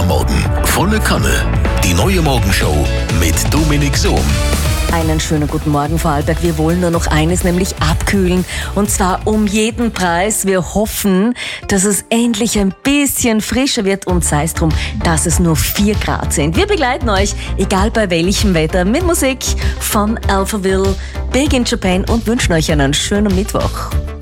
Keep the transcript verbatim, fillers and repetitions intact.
am Morgen. Volle Kanne. Die neue Morgenshow mit Dominik Sohm. Einen schönen guten Morgen, Vorarlberg. Wir wollen nur noch eines, nämlich abkühlen. Und zwar um jeden Preis. Wir hoffen, dass es endlich ein bisschen frischer wird und sei es drum, dass es nur vier Grad sind. Wir begleiten euch, egal bei welchem Wetter, mit Musik von Alphaville, Big in Japan und wünschen euch einen schönen Mittwoch.